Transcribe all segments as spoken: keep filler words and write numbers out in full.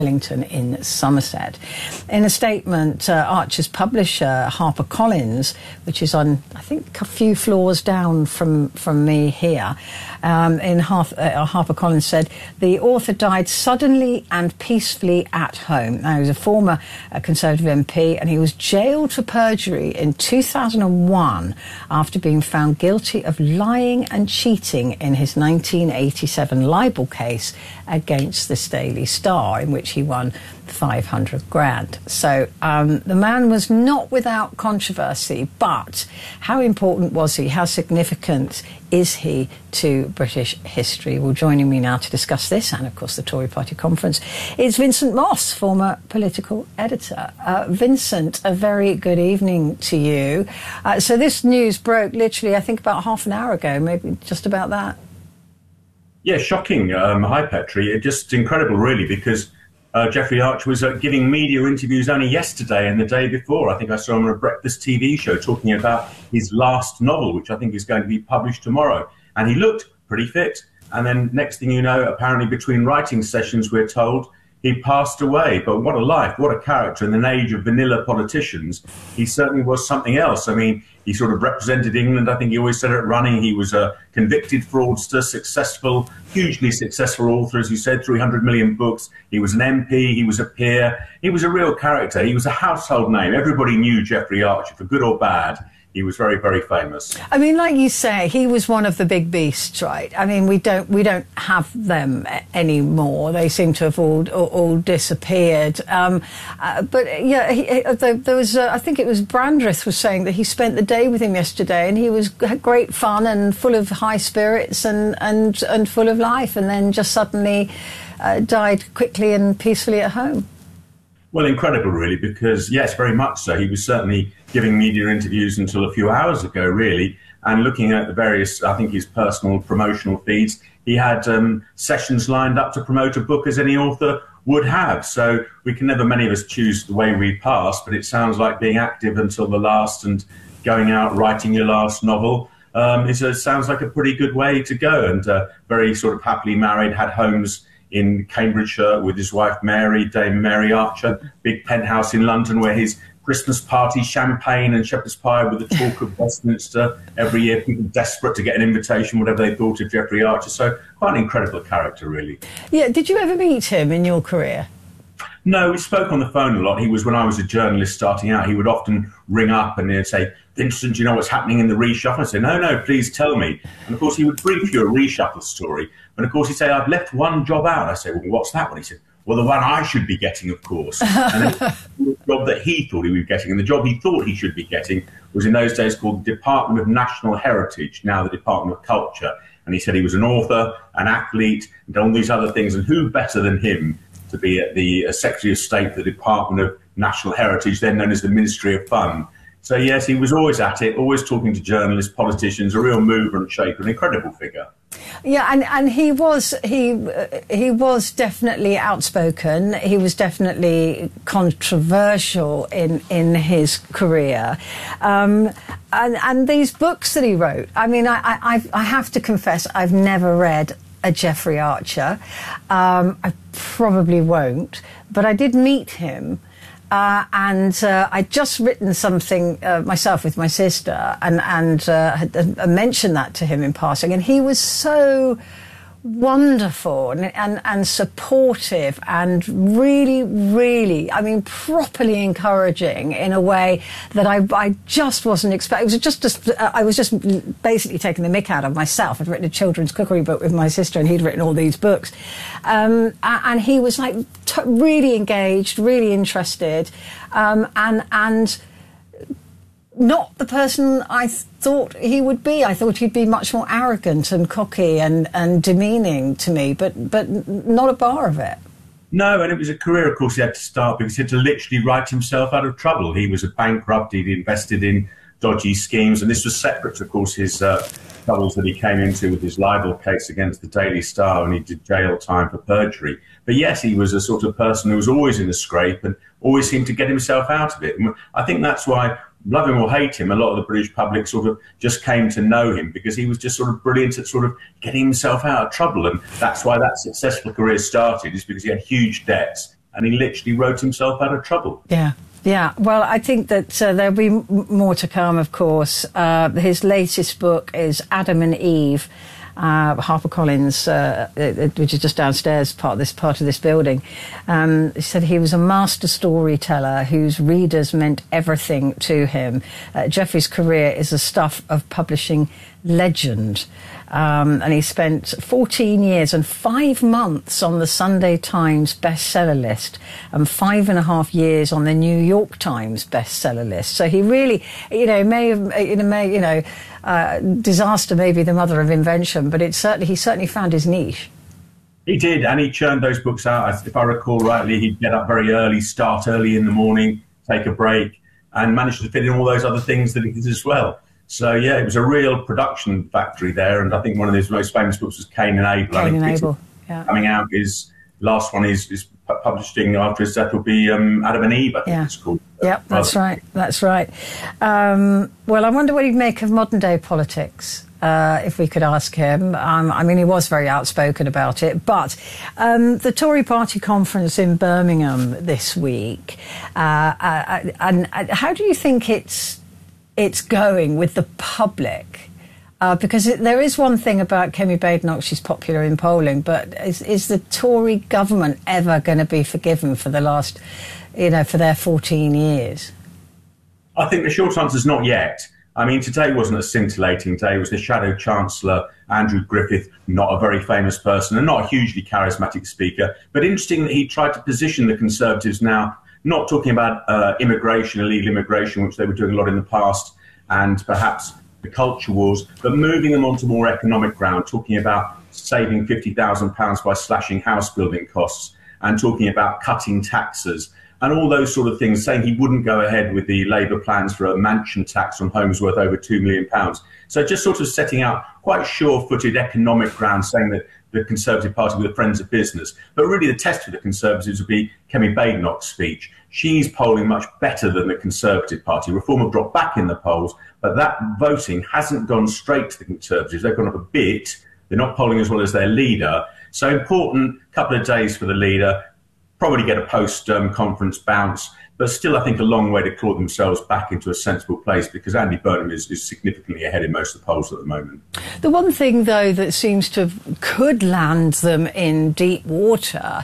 Wellington in Somerset. In a statement, uh, Archer's publisher, HarperCollins, which is on, I think, a few floors down from, from me here, um, in Harth- uh, HarperCollins said, the author died suddenly and peacefully at home. Now, he was a former uh, Conservative M P, and he was jailed for perjury in two thousand one after being found guilty of lying and cheating in his nineteen eighty-seven libel case against the Daily Star, in which he won five hundred grand. So um, the man was not without controversy, but how important was he? How significant is he to British history? Well, joining me now to discuss this, and of course the Tory Party conference, is Vincent Moss, former political editor. Uh, Vincent, a very good evening to you. Uh, so this news broke literally, I think, about half an hour ago, maybe just about that. Yeah, shocking. Um, hi, Petri. It's just incredible, really, because uh, Jeffrey Archer was uh, giving media interviews only yesterday and the day before. I think I saw him on a breakfast T V show talking about his last novel, which I think is going to be published tomorrow. And he looked pretty fit. And then next thing you know, apparently between writing sessions, we're told, he passed away. But what a life, what a character. In an age of vanilla politicians, he certainly was something else. I mean, he sort of represented England. I think he always said it running. He was a convicted fraudster, successful, hugely successful author, as you said, three hundred million books. He was an M P. He was a peer. He was a real character. He was a household name. Everybody knew Jeffrey Archer, for good or bad. He was very, very famous. I mean, like you say, he was one of the big beasts, right? I mean, we don't we don't have them anymore. They seem to have all all, all disappeared. Um, uh, but yeah, he, he, there, there was uh, I think it was Brandreth was saying that he spent the day with him yesterday, and he was great fun and full of high spirits and and and full of life, and then just suddenly uh, died quickly and peacefully at home. Well, incredible, really, because, yes, very much so. He was certainly giving media interviews until a few hours ago, really, and looking at the various, I think, his personal promotional feeds, he had um, sessions lined up to promote a book as any author would have. So we can never, many of us, choose the way we pass, but it sounds like being active until the last and going out, writing your last novel, um, it sounds like a pretty good way to go. And uh, very sort of happily married, had homes in Cambridgeshire with his wife Mary, Dame Mary Archer, big penthouse in London where his Christmas party, champagne and shepherd's pie with the talk of Westminster every year, people desperate to get an invitation, whatever they thought of Jeffrey Archer. So quite an incredible character, really. Yeah, did you ever meet him in your career? No, we spoke on the phone a lot. He was, when I was a journalist starting out, he would often ring up and he'd say, Vincent, do you know what's happening in the reshuffle? I'd say, no, no, please tell me. And of course, he would brief you a reshuffle story. And of course, he'd say, I've left one job out. I say, well, what's that one? He said, well, the one I should be getting, of course. And then the job that he thought he would be getting, and the job he thought he should be getting was in those days called the Department of National Heritage, now the Department of Culture. And he said he was an author, an athlete, and all these other things. And who better than him to be at the uh, Secretary of State for the Department of National Heritage, then known as the Ministry of Fun. So, yes, he was always at it, always talking to journalists, politicians, a real mover and shaker, an incredible figure. Yeah, and, and he was he uh, he was definitely outspoken. He was definitely controversial in in his career, um, and and these books that he wrote. I mean, I I, I have to confess, I've never read a Jeffrey Archer. Um, I probably won't, but I did meet him. Uh, and uh, I'd just written something uh, myself with my sister and, and uh, had, uh, mentioned that to him in passing. And he was so wonderful and, and, and supportive and really, really, I mean, properly encouraging in a way that I, I just wasn't expecting. It was just, just uh, I was just basically taking the mick out of myself. I'd written a children's cookery book with my sister and he'd written all these books. Um, and he was like t- really engaged, really interested, um, and, and not the person I thought he would be. I thought he'd be much more arrogant and cocky and, and demeaning to me, but but not a bar of it. No, and it was a career, of course, he had to start because he had to literally write himself out of trouble. He was a bankrupt, he'd invested in dodgy schemes, and this was separate to, of course, his uh, troubles that he came into with his libel case against the Daily Star, and he did jail time for perjury. But yes, he was a sort of person who was always in a scrape and always seemed to get himself out of it. And I think that's why, love him or hate him, a lot of the British public sort of just came to know him because he was just sort of brilliant at sort of getting himself out of trouble. And that's why that successful career started, is because he had huge debts. and he literally wrote himself out of trouble. Yeah. Yeah, well, I think that uh, there'll be m- more to come, of course. Uh, his latest book is Adam and Eve, uh, HarperCollins, uh, which is just downstairs, part of this part of this building. Um, he said he was a master storyteller whose readers meant everything to him. Uh, Jeffrey's career is the stuff of publishing legend. Um, and he spent fourteen years and five months on the Sunday Times bestseller list and five and a half years on the New York Times bestseller list. So he really, you know, may have, you know, may, you know, uh, disaster may be the mother of invention, but it certainly, he certainly found his niche. He did, and he churned those books out. If I recall rightly, he'd get up very early, start early in the morning, take a break, and managed to fit in all those other things that he did as well. So, yeah, it was a real production factory there. And I think one of his most famous books was Cain and Abel. Cain and Abel, yeah. Coming out, his last one is, is publishing after his death will be um, Adam and Eve, I think yeah. it's called. Yep, that's right. That's right. Um, well, I wonder what he'd make of modern day politics, uh, if we could ask him. Um, I mean, he was very outspoken about it. But um, the Tory party conference in Birmingham this week, uh, uh, and uh, how do you think it's it's going with the public? Uh, because it, there is one thing about Kemi Badenoch, she's popular in polling, but is, is the Tory government ever going to be forgiven for the last, you know, for their fourteen years? I think the short answer is not yet. I mean, today wasn't a scintillating day. It was the Shadow Chancellor, Andrew Griffith, not a very famous person and not a hugely charismatic speaker. But interesting that he tried to position the Conservatives now, not talking about uh, immigration, illegal immigration, which they were doing a lot in the past, and perhaps the culture wars, but moving them onto more economic ground, talking about saving fifty thousand pounds by slashing house building costs and talking about cutting taxes and all those sort of things, saying he wouldn't go ahead with the Labour plans for a mansion tax on homes worth over two million pounds. So just sort of setting out quite sure-footed economic ground, saying that the Conservative Party were the friends of business. But really the test for the Conservatives would be Kemi Badenoch's speech. She's polling much better than the Conservative Party. Reform have dropped back in the polls, but that voting hasn't gone straight to the Conservatives. They've gone up a bit. They're not polling as well as their leader. So important couple of days for the leader. Probably get a post-conference um, bounce, but still I think a long way to claw themselves back into a sensible place because Andy Burnham is, is significantly ahead in most of the polls at the moment. The one thing, though, that seems to have, could land them in deep water,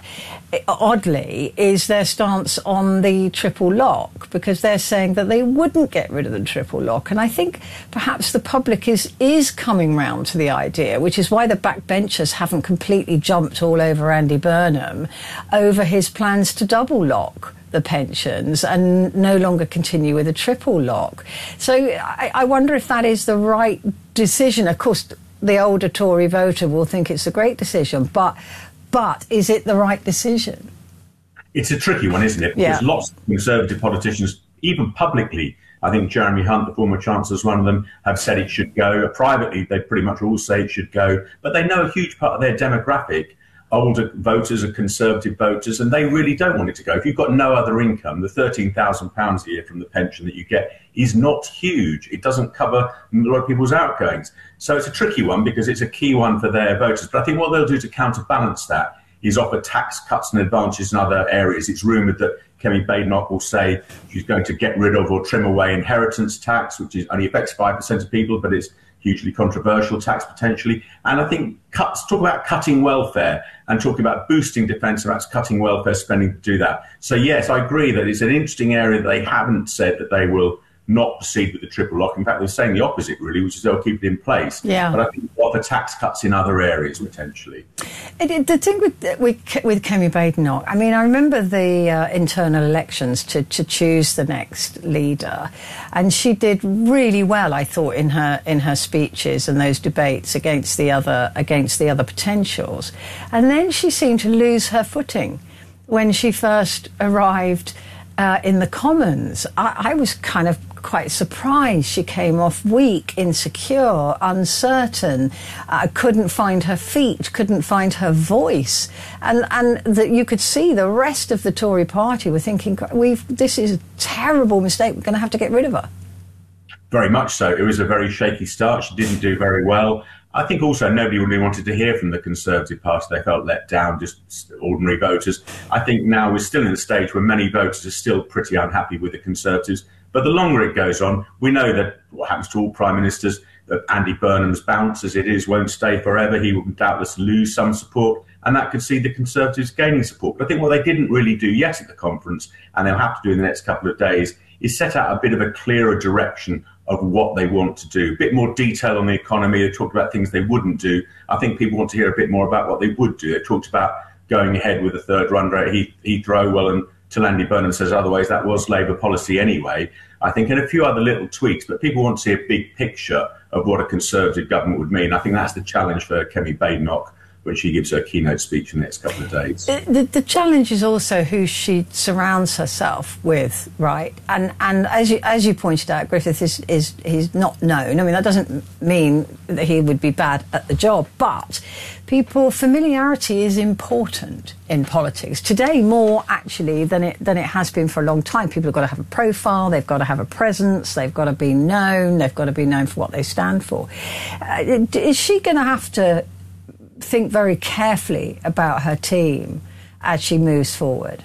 oddly, is their stance on the triple lock, because they're saying that they wouldn't get rid of the triple lock. And I think perhaps the public is, is coming round to the idea, which is why the backbenchers haven't completely jumped all over Andy Burnham over his plans to double lock the pensions and no longer continue with a triple lock. So I, I wonder if that is the right decision. Of course, the older Tory voter will think it's a great decision, but but is it the right decision? It's a tricky one, isn't it? Because yeah. lots of Conservative politicians, even publicly, I think Jeremy Hunt, the former Chancellor, is one of them, have said it should go. Privately, they pretty much all say it should go. But they know a huge part of their demographic, older voters are Conservative voters, and they really don't want it to go. If you've got no other income, the thirteen thousand pounds a year from the pension that you get is not huge. It doesn't cover a lot of people's outgoings. So it's a tricky one because it's a key one for their voters. But I think what they'll do to counterbalance that is offer tax cuts and advantages in other areas. It's rumoured that Kemi Badenoch will say she's going to get rid of or trim away inheritance tax, which is only affects five percent of people, but it's hugely controversial tax potentially. And I think cuts, talk about cutting welfare and talking about boosting defence, and that's cutting welfare spending to do that. So yes, I agree that it's an interesting area that they haven't said that they will not proceed with the triple lock. In fact, they're saying the opposite, really, which is they'll keep it in place. Yeah. But I think offer tax cuts in other areas, potentially. It, it, the thing with, with, with Kemi Badenoch, I mean, I remember the uh, internal elections to, to choose the next leader, and she did really well, I thought, in her in her speeches and those debates against the other against the other potentials. And then she seemed to lose her footing when she first arrived uh, in the Commons. I, I was kind of quite surprised. She came off weak, insecure, uncertain, uh, couldn't find her feet, couldn't find her voice, and and that you could see the rest of the Tory party were thinking, "We've this is a terrible mistake. We're going to have to get rid of her." Very much so. It was a very shaky start. She didn't do very well. I think also nobody really wanted to hear from the Conservative Party. They felt let down, just ordinary voters. I think now we're still in a stage where many voters are still pretty unhappy with the Conservatives. But the longer it goes on, we know that what happens to all prime ministers, that Andy Burnham's bounce as it is won't stay forever. He will doubtless lose some support, and that could see the Conservatives gaining support. But I think what they didn't really do yet at the conference, and they'll have to do in the next couple of days, is set out a bit of a clearer direction of what they want to do. A bit more detail on the economy. They talked about things they wouldn't do. I think people want to hear a bit more about what they would do. They talked about going ahead with a third runner at Heathrow. Well, until Andy Burnham says otherwise, that was Labour policy anyway. I think, and a few other little tweaks, but people want to see a big picture of what a Conservative government would mean. I think that's the challenge for Kemi Badenoch when she gives her keynote speech in the next couple of days. The, the challenge is also who she surrounds herself with, right? And and as you as you pointed out, Griffith is is he's not known. I mean, that doesn't mean that he would be bad at the job, but people familiarity is important in politics today, more actually than it than it has been for a long time. People have got to have a profile, they've got to have a presence, they've got to be known, they've got to be known for what they stand for. Uh, is she going to have to think very carefully about her team as she moves forward?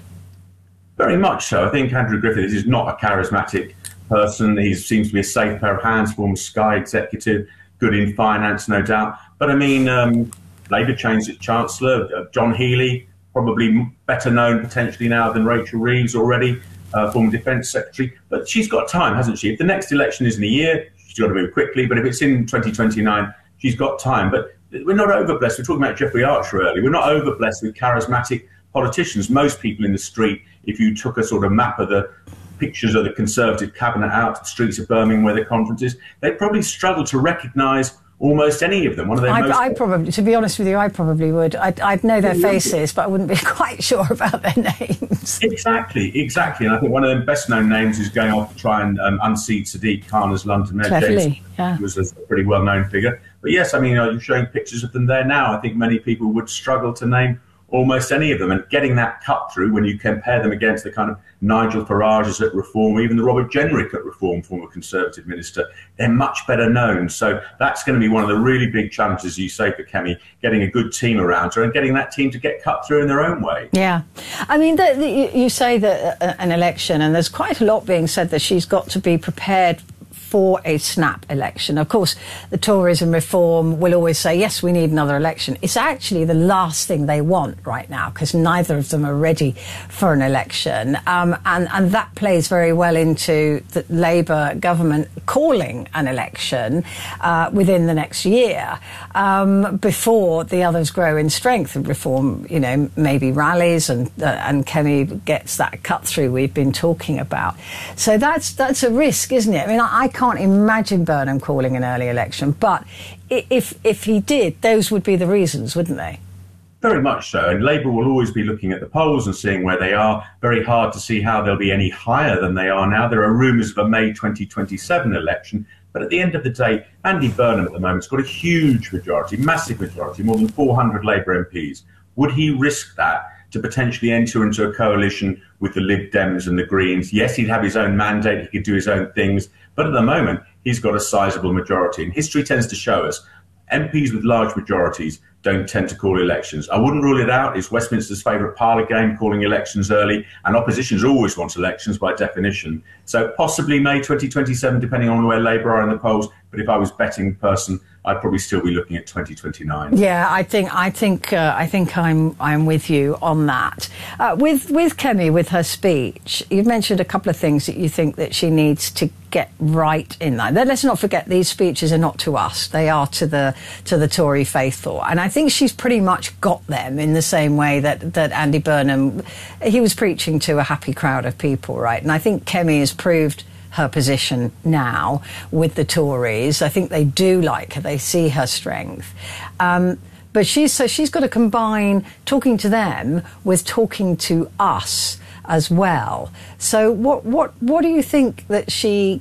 Very much so. I think Andrew Griffith is not a charismatic person. He seems to be a safe pair of hands, former Sky executive, good in finance, no doubt. But I mean, um, Labour changed its Chancellor, uh, John Healey, probably better known potentially now than Rachel Reeves already, uh, former Defence Secretary. But she's got time, hasn't she? If the next election is in a year, she's got to move quickly. But if it's in twenty twenty-nine, she's got time. But we're not overblessed. We're talking about Jeffrey Archer earlier. We're not overblessed with charismatic politicians. Most people in the street, if you took a sort of map of the pictures of the Conservative cabinet out the streets of Birmingham where the conference is, they'd probably struggle to recognise almost any of them. One of their I, most I probably, to be honest with you, I probably would. I'd, I'd know their faces, but I wouldn't be quite sure about their names. Exactly, exactly. And I think one of the best-known names is going off to try and um, unseat Sadiq Khan as London Mayor. Cleverly, yeah. He was a pretty well-known figure. But yes, I mean, you're showing pictures of them there now. I think many people would struggle to name almost any of them. And getting that cut through when you compare them against the kind of Nigel Farages at Reform, even the Robert Jenrick at Reform, former Conservative minister, they're much better known. So that's going to be one of the really big challenges, you say, for Kemi, getting a good team around her and getting that team to get cut through in their own way. Yeah. I mean, the, the, you say that uh, an election, and there's quite a lot being said that she's got to be prepared for a snap election. Of course, the Tories and Reform will always say, yes, we need another election. It's actually the last thing they want right now, because neither of them are ready for an election. Um, and, and that plays very well into the Labour government calling an election uh, within the next year, um, before the others grow in strength. And Reform, you know, maybe rallies and uh, and Kemi gets that cut through we've been talking about. So that's that's a risk, isn't it? I mean, I, I can't imagine Burnham calling an early election, but if if he did, those would be the reasons, wouldn't they? Very much so. And Labour will always be looking at the polls and seeing where they are. Very hard to see how they'll be any higher than they are now. There are rumours of a May twenty twenty-seven election. But at the end of the day, Andy Burnham at the moment has got a huge majority, massive majority, more than four hundred Labour M Ps. Would he risk that to potentially enter into a coalition with the Lib Dems and the Greens? Yes, he'd have his own mandate, he could do his own things, but at the moment, he's got a sizable majority. And history tends to show us M Ps with large majorities don't tend to call elections. I wouldn't rule it out. It's Westminster's favourite parlour game, calling elections early, and oppositions always want elections by definition. So possibly May twenty twenty-seven, depending on where Labour are in the polls. But if I was betting person, I'd probably still be looking at twenty twenty-nine. Yeah, I think I think uh, I think I'm I'm with you on that. Uh, with with Kemi, with her speech, you've mentioned a couple of things that you think that she needs to get right in that. Let's not forget, these speeches are not to us; they are to the to the Tory faithful, and I think she's pretty much got them in the same way that that Andy Burnham, he was preaching to a happy crowd of people, right? And I think Kemi has proved her position now with the Tories. I think they do like her. They see her strength. Um, but she's so she's got to combine talking to them with talking to us as well. So what what what do you think that she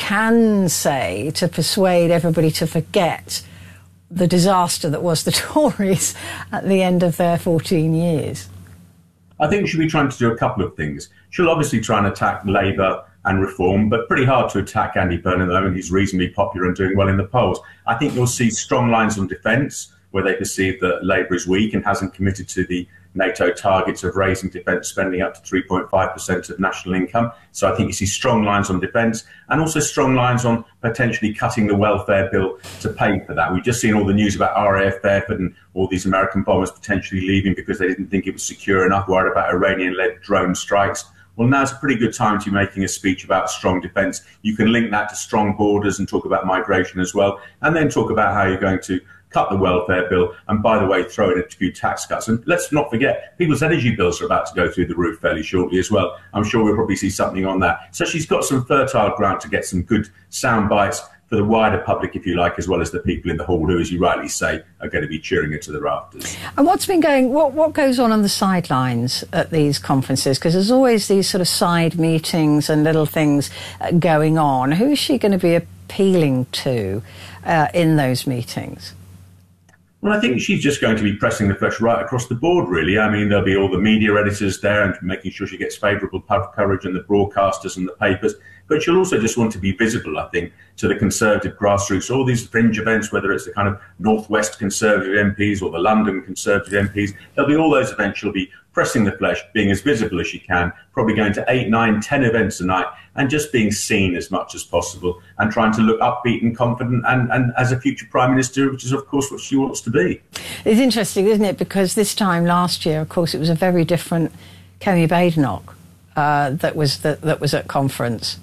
can say to persuade everybody to forget the disaster that was the Tories at the end of their fourteen years? I think she'll be trying to do a couple of things. She'll obviously try and attack Labour and reform, but pretty hard to attack Andy Burnham at the moment. He's reasonably popular and doing well in the polls. I think you'll see strong lines on defence, where they perceive that Labour is weak and hasn't committed to the NATO targets of raising defence spending up to three point five percent of national income. So I think you see strong lines on defence and also strong lines on potentially cutting the welfare bill to pay for that. We've just seen all the news about R A F Fairford and all these American bombers potentially leaving because they didn't think it was secure enough, worried about Iranian-led drone strikes. Well, now's a pretty good time to be making a speech about strong defence. You can link that to strong borders and talk about migration as well, and then talk about how you're going to cut the welfare bill, and by the way, throw in a few tax cuts. And let's not forget, people's energy bills are about to go through the roof fairly shortly as well. I'm sure we'll probably see something on that. So she's got some fertile ground to get some good sound bites for the wider public, if you like, as well as the people in the hall who, as you rightly say, are going to be cheering her to the rafters. And what's been going, what, what goes on on the sidelines at these conferences? Because there's always these sort of side meetings and little things uh, going on. Who is she going to be appealing to uh, in those meetings? Well, I think she's just going to be pressing the flesh right across the board, really. I mean, there'll be all the media editors there and making sure she gets favourable coverage and the broadcasters and the papers. But she'll also just want to be visible, I think, to the Conservative grassroots. All these fringe events, whether it's the kind of Northwest Conservative M Ps or the London Conservative M Ps, there'll be all those events. She'll be pressing the flesh, being as visible as she can, probably going to eight, nine, ten events a night, and just being seen as much as possible and trying to look upbeat and confident and, and as a future Prime Minister, which is, of course, what she wants to be. It's interesting, isn't it? Because this time last year, of course, it was a very different Kemi Badenoch uh, that was that, that was at conference.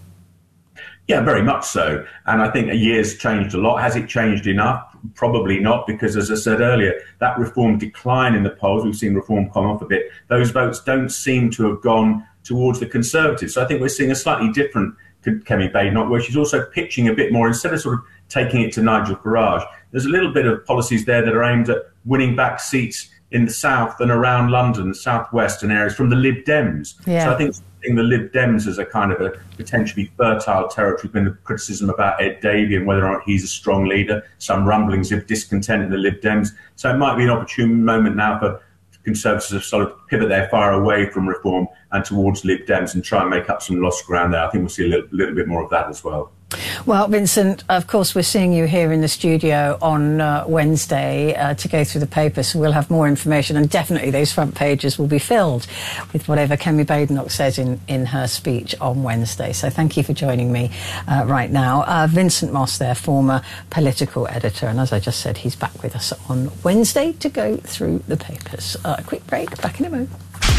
Yeah, very much so. And I think a year's changed a lot. Has it changed enough? Probably not, because, as I said earlier, that reform decline in the polls, we've seen reform come off a bit, those votes don't seem to have gone towards the Conservatives. So I think we're seeing a slightly different Kemi Badenoch, where she's also pitching a bit more, instead of sort of taking it to Nigel Farage. There's a little bit of policies there that are aimed at winning back seats in the south and around London, the southwest and areas from the Lib Dems. Yeah. So I think the Lib Dems as a kind of a potentially fertile territory, been the criticism about Ed Davey and whether or not he's a strong leader, some rumblings of discontent in the Lib Dems. So it might be an opportune moment now for Conservatives to sort of pivot their fire away from reform and towards Lib Dems and try and make up some lost ground there. I think we'll see a little, little bit more of that as well. Well, Vincent, of course, we're seeing you here in the studio on uh, Wednesday uh, to go through the papers, so we'll have more information, and definitely those front pages will be filled with whatever Kemi Badenoch says in, in her speech on Wednesday. So thank you for joining me uh, right now. Uh, Vincent Moss there, former political editor, and as I just said, he's back with us on Wednesday to go through the papers. Uh, a quick break, back in a moment.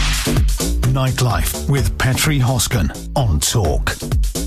Nightlife with Petri Hosken on Talk.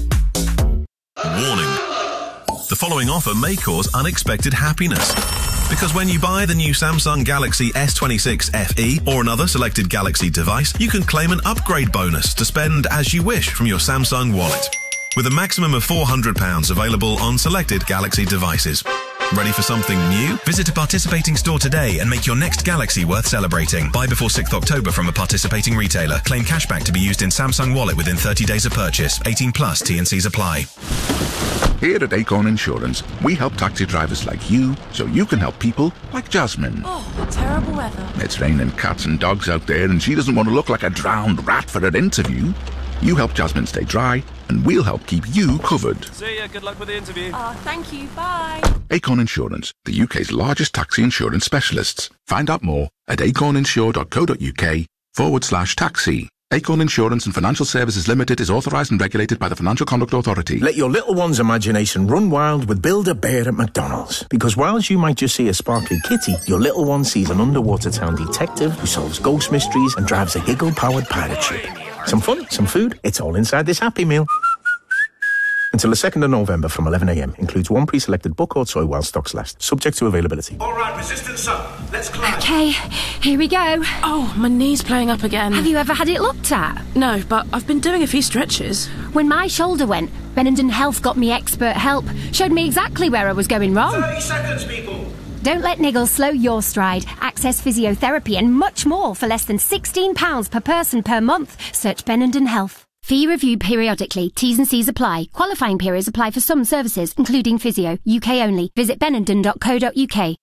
Warning. The following offer may cause unexpected happiness. Because when you buy the new Samsung Galaxy S twenty-six F E or another selected Galaxy device, you can claim an upgrade bonus to spend as you wish from your Samsung wallet, with a maximum of four hundred pounds available on selected Galaxy devices. Ready for something new? Visit a participating store today and make your next Galaxy worth celebrating. Buy before sixth of October from a participating retailer. Claim cashback to be used in Samsung Wallet within thirty days of purchase. eighteen plus, T and C's apply. Here at Acorn Insurance, we help taxi drivers like you so you can help people like Jasmine. Oh, what terrible weather. It's raining cats and dogs out there and she doesn't want to look like a drowned rat for her interview. You help Jasmine stay dry and we'll help keep you covered. See ya, good luck with the interview. Oh, thank you, bye. Acorn Insurance, the U K's largest taxi insurance specialists. Find out more at acorninsure.co.uk forward slash taxi. Acorn Insurance and Financial Services Limited is authorised and regulated by the Financial Conduct Authority. Let your little one's imagination run wild with Build-A-Bear at McDonald's. Because whilst you might just see a sparkly kitty, your little one sees an underwater town detective who solves ghost mysteries and drives a giggle-powered pirate ship. Some fun, some food, it's all inside this Happy Meal. Until the second of November from eleven a m. Includes one pre-selected book or toy while stocks last. Subject to availability. All right, resistance up. Let's climb. OK, here we go. Oh, my knee's playing up again. Have you ever had it looked at? No, but I've been doing a few stretches. When my shoulder went, Benenden Health got me expert help. Showed me exactly where I was going wrong. thirty seconds, people. Don't let niggles slow your stride. Access physiotherapy and much more for less than sixteen pounds per person per month. Search Benenden Health. Fee reviewed periodically. T's and C's apply. Qualifying periods apply for some services, including physio. U K only. Visit benenden dot co dot U K.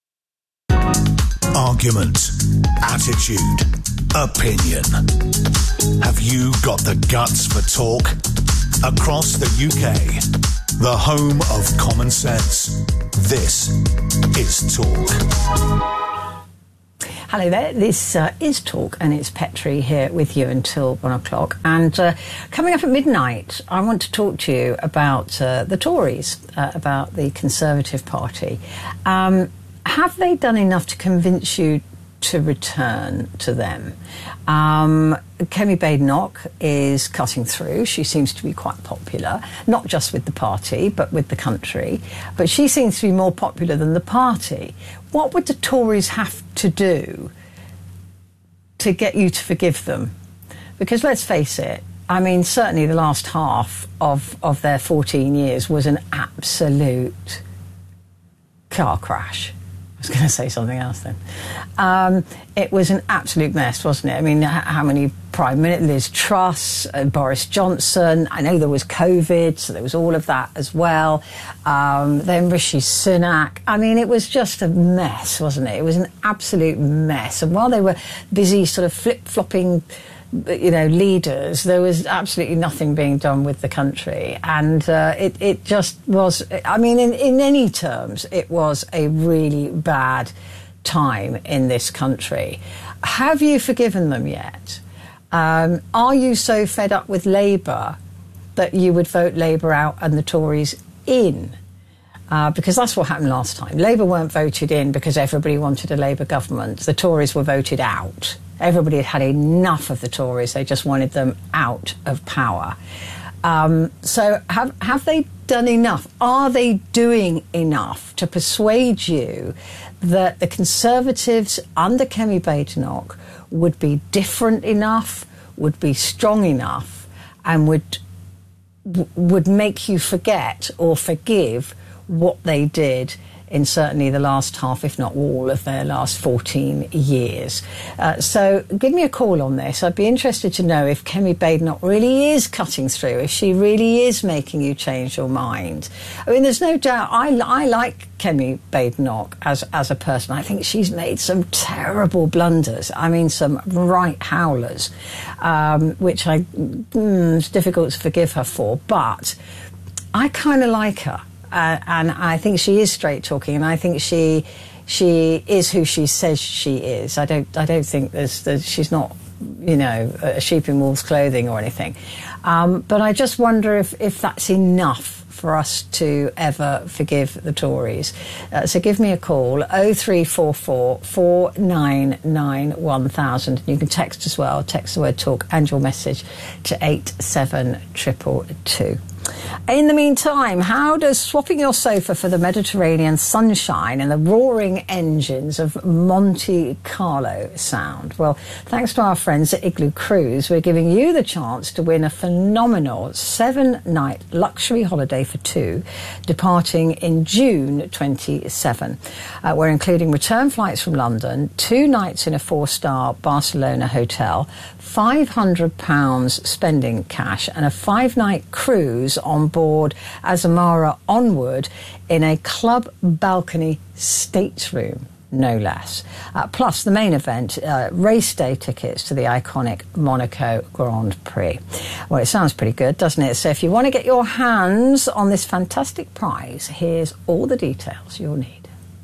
Argument, attitude, opinion. Have you got the guts for talk? across the U K. The home of common sense. This is Talk. Hello there, this uh, is Talk, and it's Petrie here with you until one o'clock. And uh, coming up at midnight, I want to talk to you about uh, the Tories, uh, about the Conservative Party. Um, have they done enough to convince you to return to them? Um, Kemi Badenoch is cutting through. She seems to be quite popular, not just with the party, but with the country. But she seems to be more popular than the party. What would the Tories have to do to get you to forgive them? Because let's face it, I mean, certainly the last half of, of their fourteen years was an absolute car crash. I was going to say something else then. Um, it was an absolute mess, wasn't it? I mean, how many Prime Minister, Liz Truss, uh, Boris Johnson, I know there was COVID, so there was all of that as well. Um, then Rishi Sunak. I mean, it was just a mess, wasn't it? It was an absolute mess. And while they were busy sort of flip-flopping, you know, leaders, there was absolutely nothing being done with the country. And uh, it, it just was, I mean, in, in any terms, it was a really bad time in this country. Have you forgiven them yet? Um, are you so fed up with Labour that you would vote Labour out and the Tories in? Uh, because that's what happened last time. Labour weren't voted in because everybody wanted a Labour government. The Tories were voted out. Everybody had had enough of the Tories. They just wanted them out of power. Um, so have, have they done enough? Are they doing enough to persuade you that the Conservatives under Kemi Badenoch would be different enough, would be strong enough, and would would make you forget or forgive what they did in certainly the last half, if not all, of their last fourteen years. Uh, so give me a call on this. I'd be interested to know if Kemi Badenoch really is cutting through, if she really is making you change your mind. I mean, there's no doubt, I, I like Kemi Badenoch as, as a person. I think she's made some terrible blunders. I mean, some right howlers, um, which I, mm, it's difficult to forgive her for, but I kind of like her. Uh, and I think she is straight talking, and I think she she is who she says she is. I don't I don't think there's, there's she's not, you know, a sheep in wolf's clothing or anything. Um, but I just wonder if if that's enough for us to ever forgive the Tories. Uh, so give me a call, oh three four four, four nine nine, one thousand. You can text as well, text the word talk and your message to eight seven two two two. In the meantime, how does swapping your sofa for the Mediterranean sunshine and the roaring engines of Monte Carlo sound? Well, thanks to our friends at Igloo Cruise, we're giving you the chance to win a phenomenal seven-night luxury holiday for two, departing in June twenty-seven. Uh, we're including return flights from London, two nights in a four-star Barcelona hotel, five hundred pounds spending cash, and a five-night cruise on board Azamara Onward in a club balcony stateroom, no less. Uh, plus the main event, uh, race day tickets to the iconic Monaco Grand Prix. Well, it sounds pretty good, doesn't it? So if you want to get your hands on this fantastic prize, here's all the details you'll need.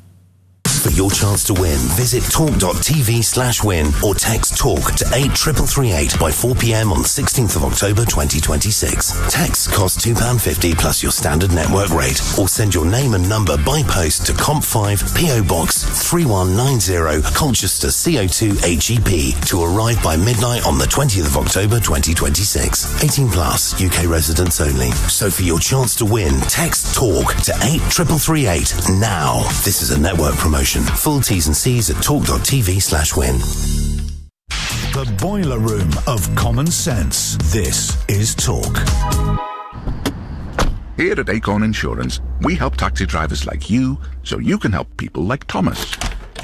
For your chance to win, visit talk.tv slash win or text TALK to eight three three eight by four p.m. on the sixteenth of October twenty twenty-six. Texts cost two pounds fifty plus your standard network rate, or send your name and number by post to Comp five, P O Box three one nine zero, Colchester C O two H E P, to arrive by midnight on the twentieth of October twenty twenty-six. eighteen plus, U K residents only. So for your chance to win, text TALK to eight three three eight now. This is a network promotion. Full T's and C's at talk.tv slash win. The boiler room of common sense. This is Talk. Here at Acorn Insurance, we help taxi drivers like you so you can help people like Thomas.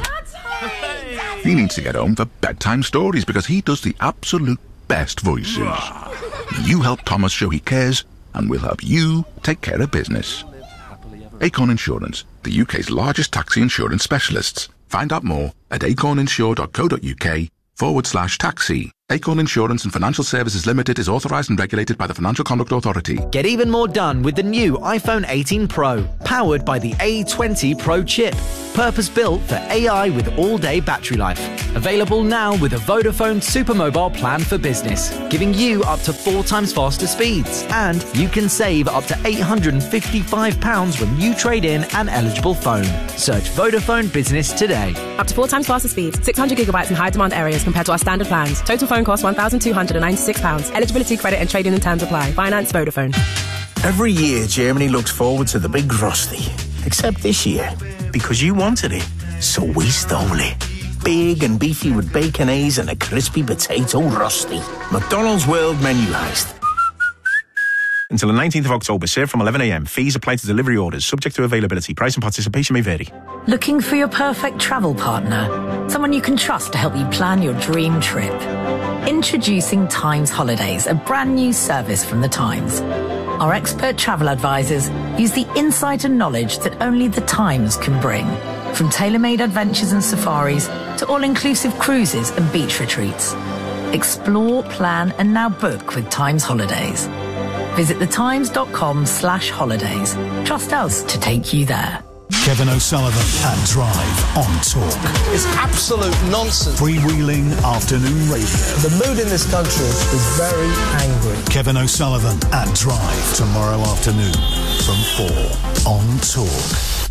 He needs to get home for bedtime stories because he does the absolute best voices. You help Thomas show he cares, and we'll help you take care of business. Acorn Insurance, the U K's largest taxi insurance specialists. Find out more at acorninsure.co.uk forward slash taxi. Acorn Insurance and Financial Services Limited is authorised and regulated by the Financial Conduct Authority. Get even more done with the new iPhone eighteen Pro, powered by the A twenty Pro chip. Purpose-built for A I with all-day battery life. Available now with a Vodafone Supermobile plan for business, giving you up to four times faster speeds. And you can save up to eight hundred fifty-five pounds when you trade in an eligible phone. Search Vodafone Business today. Up to four times faster speeds, six hundred gigabytes in high-demand areas compared to our standard plans. Total phone cost one thousand two hundred ninety-six pounds. Eligibility, credit and trading and terms apply. Finance Vodafone. Every year, Germany looks forward to the big Rusty. Except this year, because you wanted it, so we stole it. Big and beefy with baconaise and a crispy potato Rusty. McDonald's World Menu Heist. Until the nineteenth of October, served from eleven a m. Fees apply to delivery orders, subject to availability. Price and participation may vary. Looking for your perfect travel partner? Someone you can trust to help you plan your dream trip? Introducing Times Holidays, a brand new service from the Times. Our expert travel advisors use the insight and knowledge that only the Times can bring. From tailor-made adventures and safaris to all-inclusive cruises and beach retreats. Explore, plan and now book with Times Holidays. Visit thetimes.com slash holidays. Trust us to take you there. Kevin O'Sullivan at Drive on Talk. It's absolute nonsense. Freewheeling afternoon radio. The mood in this country is very angry. Kevin O'Sullivan at Drive tomorrow afternoon from four on Talk.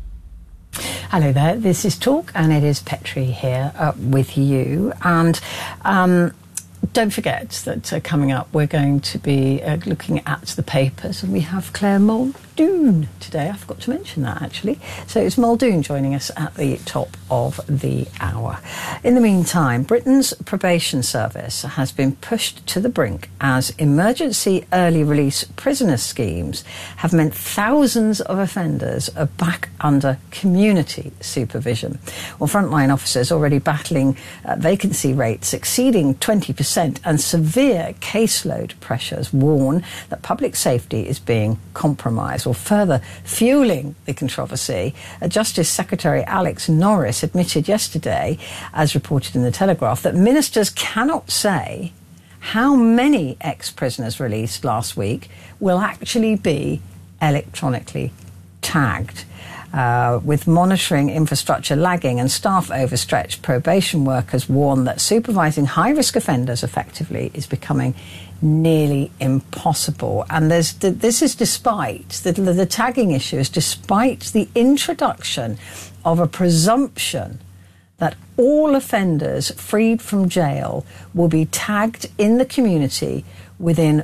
Hello there, this is Talk and it is Petrie here uh, with you. And um, don't forget that uh, coming up we're going to be uh, looking at the papers, and we have Claire Muldoon today. I forgot to mention that actually. So it's Muldoon joining us at the top of the hour. In the meantime, Britain's probation service has been pushed to the brink as emergency early release prisoner schemes have meant thousands of offenders are back under community supervision. Well, frontline officers already battling uh, vacancy rates exceeding twenty percent and severe caseload pressures warn that public safety is being compromised. Well, further fueling the controversy, uh, Justice Secretary Alex Norris admitted yesterday, as reported in the Telegraph, that ministers cannot say how many ex-prisoners released last week will actually be electronically tagged. Uh, with monitoring infrastructure lagging and staff overstretched, probation workers warn that supervising high-risk offenders effectively is becoming nearly impossible. And there's, this is despite, the, the tagging issue is despite the introduction of a presumption that all offenders freed from jail will be tagged in the community within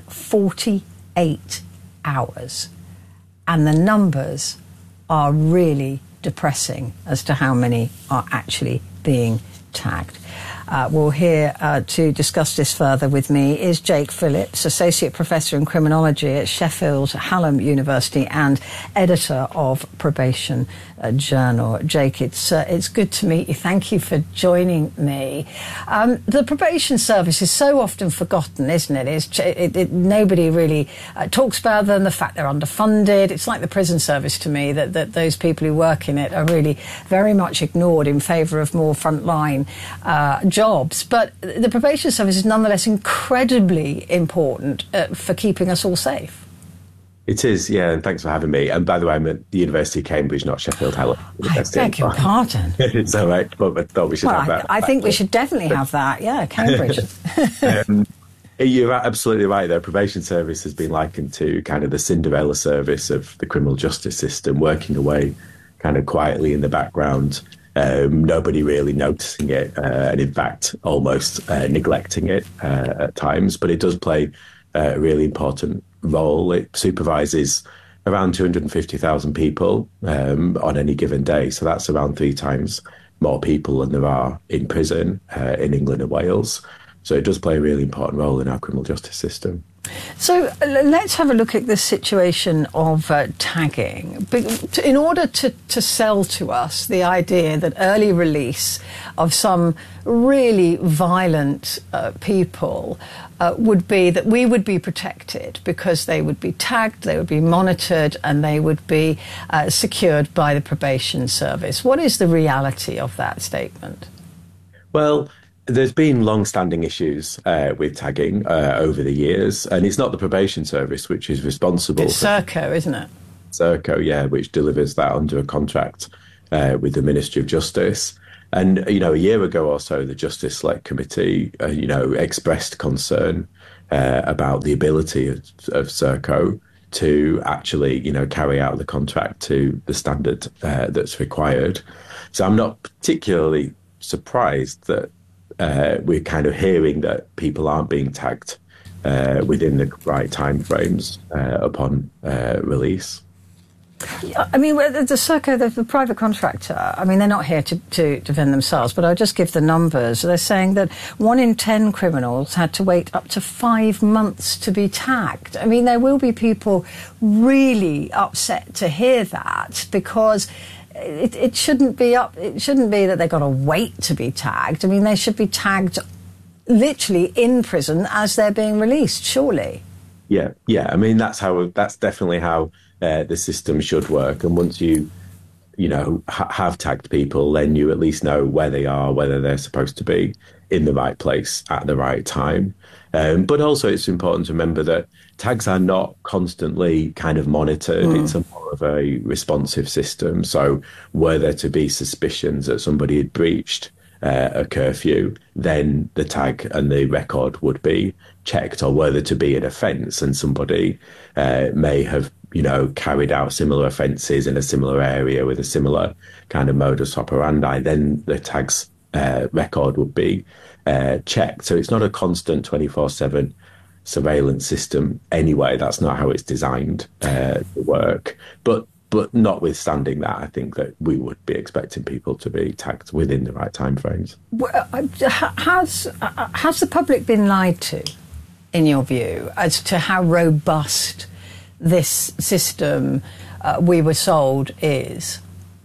forty-eight hours. And the numbers are really depressing as to how many are actually being tagged. Uh, well, here uh, to discuss this further with me is Jake Phillips, Associate Professor in Criminology at Sheffield Hallam University and editor of Probation uh, Journal. Jake, it's uh, it's good to meet you. Thank you for joining me. Um, the probation service is so often forgotten, isn't it? It's, it, it nobody really uh, talks about them, the fact they're underfunded. It's like the prison service to me, that, that those people who work in it are really very much ignored in favour of more frontline uh, jobs. But the probation service is nonetheless incredibly important uh, for keeping us all safe. It is, yeah, and thanks for having me. And by the way, I'm at the University of Cambridge, not Sheffield Hallam. I beg your pardon. It's all right, but I thought we should well, have that. I, I think we should definitely have that, yeah, Cambridge. um, you're absolutely right, though. Probation service has been likened to kind of the Cinderella service of the criminal justice system, working away kind of quietly in the background. Um, nobody really noticing it, uh, and in fact, almost uh, neglecting it uh, at times. But it does play uh, a really important role. It supervises around two hundred fifty thousand people um, on any given day. So that's around three times more people than there are in prison uh, in England and Wales. So it does play a really important role in our criminal justice system. So uh, let's have a look at the situation of uh, tagging. In order to, to sell to us the idea that early release of some really violent uh, people uh, would be that we would be protected because they would be tagged, they would be monitored, and they would be uh, secured by the probation service. What is the reality of that statement? Well, There's been long-standing issues uh, with tagging uh, over the years, and it's not the probation service which is responsible. It's Serco, isn't it? Serco, yeah, which delivers that under a contract uh, with the Ministry of Justice. And, you know, a year ago or so, the Justice Select Committee, uh, you know, expressed concern uh, about the ability of, of Serco to actually, you know, carry out the contract to the standard uh, that's required. So I'm not particularly surprised that uh, we're kind of hearing that people aren't being tagged uh, within the right timeframes uh, upon uh, release. I mean, the, the Serco, the, the private contractor, I mean, they're not here to, to defend themselves, but I'll just give the numbers. They're saying that one in ten criminals had to wait up to five months to be tagged. I mean, there will be people really upset to hear that, because it, it shouldn't be up. It shouldn't be that they've got to wait to be tagged. I mean, they should be tagged literally in prison as they're being released, surely. Yeah, yeah. I mean, that's how. That's definitely how uh, the system should work. And once you, you know, ha- have tagged people, then you at least know where they are, whether they're supposed to be in the right place at the right time. Um, but also, it's important to remember that tags are not constantly kind of monitored. Mm. It's a more of a responsive system. So, were there to be suspicions that somebody had breached Uh, a curfew, then the tag and the record would be checked. Or were there to be an offence and somebody uh, may have, you know, carried out similar offences in a similar area with a similar kind of modus operandi, then the tag's uh, record would be uh, checked. So it's not a constant twenty-four seven surveillance system anyway. That's not how it's designed uh, to work. But But notwithstanding that, I think that we would be expecting people to be tagged within the right timeframes. Has, has the public been lied to, in your view, as to how robust this system uh, we were sold is?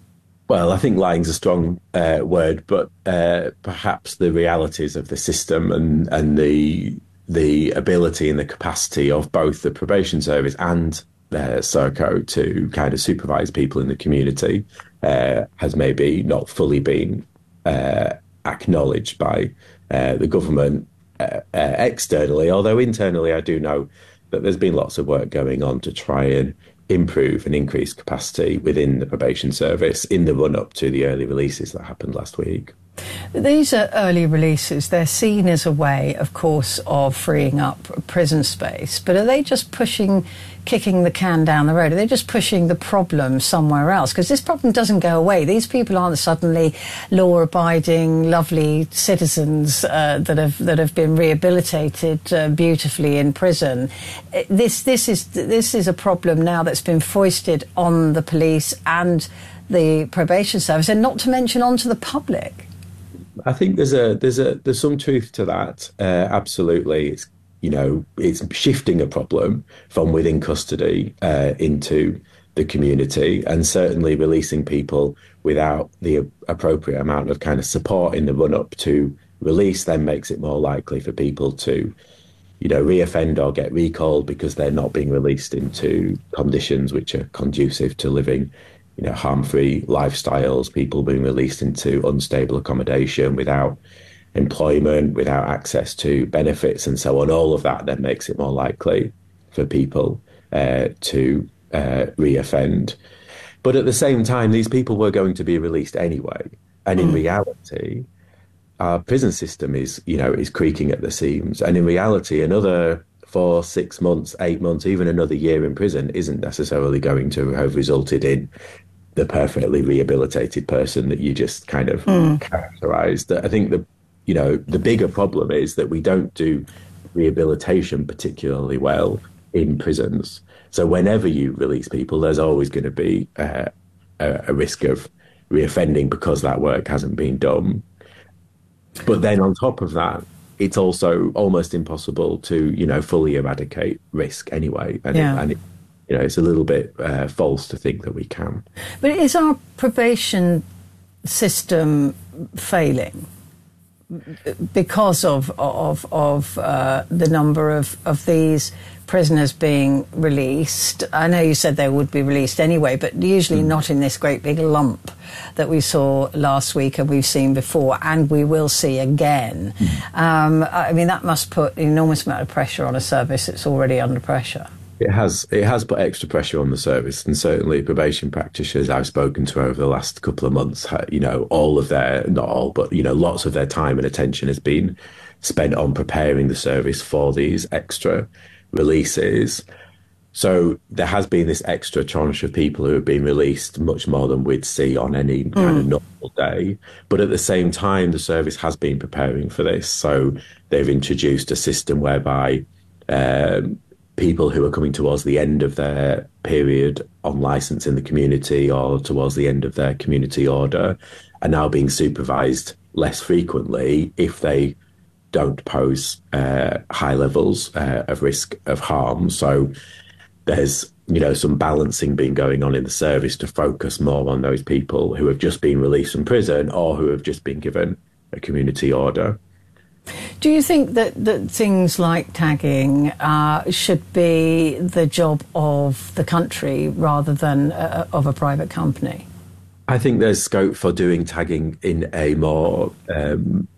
Well, I think lying's a strong uh, word, but uh, perhaps the realities of the system and, and the the ability and the capacity of both the probation service and Uh, Serco to kind of supervise people in the community uh, has maybe not fully been uh, acknowledged by uh, the government uh, uh, externally, although internally I do know that there's been lots of work going on to try and improve and increase capacity within the probation service in the run-up to the early releases that happened last week. These are early releases. They're seen as a way, of course, of freeing up prison space. But are they just pushing, kicking the can down the road? Are they just pushing the problem somewhere else? Because this problem doesn't go away. These people aren't suddenly law-abiding, lovely citizens uh, that have that have been rehabilitated uh, beautifully in prison. This this is this is a problem now that's been foisted on the police and the probation service, and not to mention onto the public. I think there's a there's a there's some truth to that. Uh, absolutely, it's you know it's shifting a problem from within custody uh, into the community, and certainly releasing people without the appropriate amount of kind of support in the run up to release then makes it more likely for people to, you know, reoffend or get recalled because they're not being released into conditions which are conducive to living, you know, harm-free lifestyles, people being released into unstable accommodation without employment, without access to benefits and so on. All of that then makes it more likely for people uh, to uh, reoffend. But at the same time, these people were going to be released anyway. And in mm. reality, our prison system is, you know, is creaking at the seams. And in reality, another four, six months, eight months, even another year in prison isn't necessarily going to have resulted in the perfectly rehabilitated person that you just kind of mm. characterized. I think the, you know, the bigger problem is that we don't do rehabilitation particularly well in prisons. So whenever you release people, there's always going to be uh, a, a risk of reoffending because that work hasn't been done. But then on top of that, it's also almost impossible to, you know, fully eradicate risk anyway. And, yeah. it, and it, you know, it's a little bit uh, false to think that we can. But is our probation system failing? because of of of uh, the number of, of these prisoners being released. I know you said they would be released anyway, but usually mm. not in this great big lump that we saw last week and we've seen before, and we will see again. Mm. Um, I mean, that must put an enormous amount of pressure on a service that's already under pressure. It has it has put extra pressure on the service, and certainly probation practitioners I've spoken to over the last couple of months, you know, all of their, not all, but, you know, lots of their time and attention has been spent on preparing the service for these extra releases. So there has been this extra tranche of people who have been released, much more than we'd see on any mm. kind of normal day. But at the same time, the service has been preparing for this. So they've introduced a system whereby um, people who are coming towards the end of their period on licence in the community or towards the end of their community order are now being supervised less frequently if they don't pose uh, high levels uh, of risk of harm. So there's, you know, some balancing being going on in the service to focus more on those people who have just been released from prison or who have just been given a community order. Do you think that, that things like tagging uh, should be the job of the country rather than uh, of a private company? I think there's scope for doing tagging in a more, um,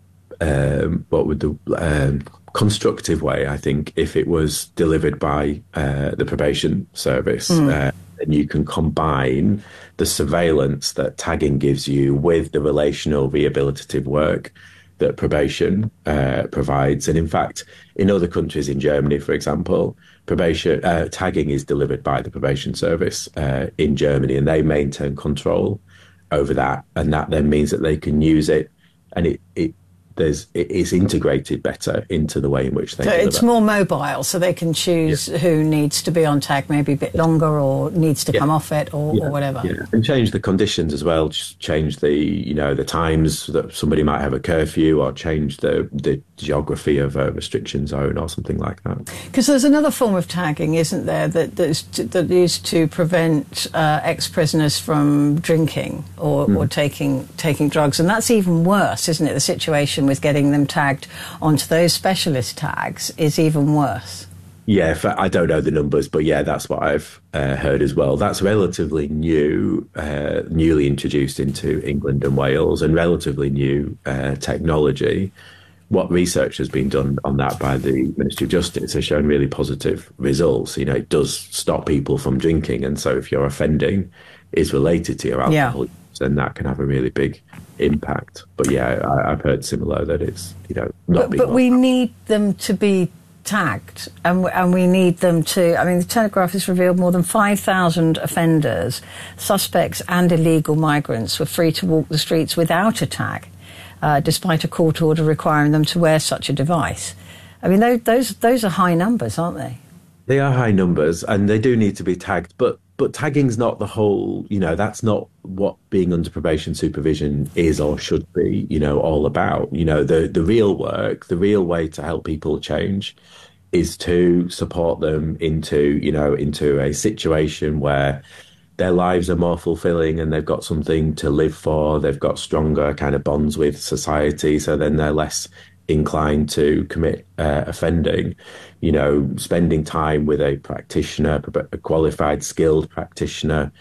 um, what would the um, constructive way, I think, if it was delivered by uh, the probation service. Mm. Uh, and you can combine the surveillance that tagging gives you with the relational rehabilitative work that probation uh, provides. And in fact, in other countries, in Germany, for example, probation uh, tagging is delivered by the probation service uh, in Germany, and they maintain control over that. And that then means that they can use it, and it, it there's it is integrated better into the way in which they so deliver. It's more mobile, so they can choose yeah. who needs to be on tag maybe a bit longer or needs to yeah. come off it or, yeah. or whatever. Yeah. And change the conditions as well, just change the, you know, the times that somebody might have a curfew, or change the, the geography of a restriction zone or something like that. Because there's another form of tagging, isn't there, that, that's to, that is to prevent uh, ex-prisoners from drinking or, mm. or taking taking drugs, and that's even worse, isn't it? The situation with getting them tagged onto those specialist tags is even worse. Yeah, I don't know the numbers, but yeah, that's what I've uh, heard as well. That's relatively new, uh, newly introduced into England and Wales, and relatively new uh, technology. What research has been done on that by the Ministry of Justice has shown really positive results. You know, it does stop people from drinking, and so if your offending is related to your alcohol, yeah. then that can have a really big impact. But yeah, I, I've heard similar that it's, you know, not. But, but we need them to be tagged, and and we need them to. I mean, the Telegraph has revealed more than five thousand offenders, suspects, and illegal migrants were free to walk the streets without a tag, uh, despite a court order requiring them to wear such a device. I mean, those those those are high numbers, aren't they? They are high numbers, and they do need to be tagged, but. But tagging's not the whole, you know, that's not what being under probation supervision is or should be, you know, all about. You know, the, the real work, the real way to help people change is to support them into, you know, into a situation where their lives are more fulfilling and they've got something to live for. They've got stronger kind of bonds with society, so then they're less inclined to commit uh, offending. You know, spending time with a practitioner, a qualified, skilled practitioner,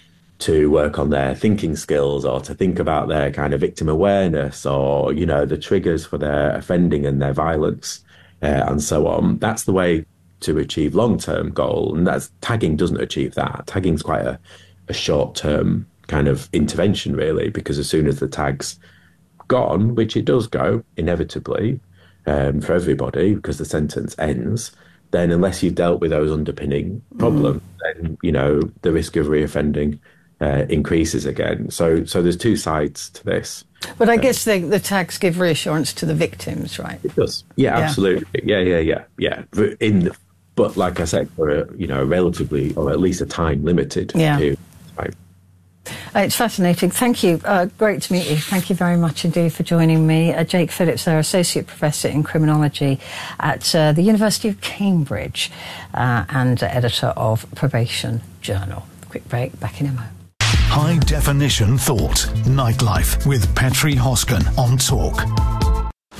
to work on their thinking skills, or to think about their kind of victim awareness, or, you know, the triggers for their offending and their violence, uh, and so on. That's the way to achieve long-term goal, and that's tagging doesn't achieve that. Tagging's quite a, a short-term kind of intervention, really, because as soon as the tag's gone, which it does go inevitably, Um, for everybody, because the sentence ends, then unless you've dealt with those underpinning problems, mm. then, you know, the risk of reoffending uh, increases again. So so there's two sides to this. But I uh, guess the, the tags give reassurance to the victims, right? It does. Yeah, yeah. absolutely. Yeah, yeah, yeah, yeah. In the, but like I said, for a, you know, relatively, or at least a time-limited yeah. period of time. Uh, it's fascinating. Thank you. Uh, great to meet you. Thank you very much indeed for joining me. Uh, Jake Phillips, there, Associate Professor in Criminology at uh, the University of Cambridge uh, and uh, Editor of Probation Journal. Quick break, back in a moment. High Definition Thought, Nightlife with Petri Hosken on Talk.